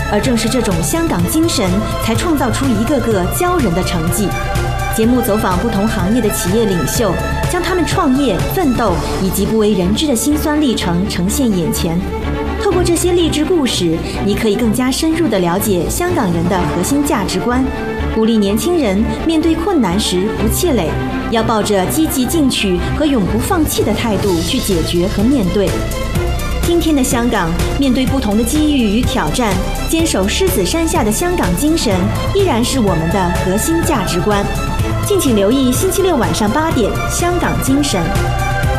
而正是这种香港精神，才创造出一个个骄人的成绩。节目走访不同行业的企业领袖，将他们创业、奋斗以及不为人知的辛酸历程呈现眼前。透过这些励志故事，你可以更加深入地了解香港人的核心价值观，鼓励年轻人面对困难时不气馁，要抱着积极进取和永不放弃的态度去解决和面对。今天的香港，面对不同的机遇与挑战，坚守狮子山下的香港精神，依然是我们的核心价值观。敬请留意星期六晚上8点《香港精神》。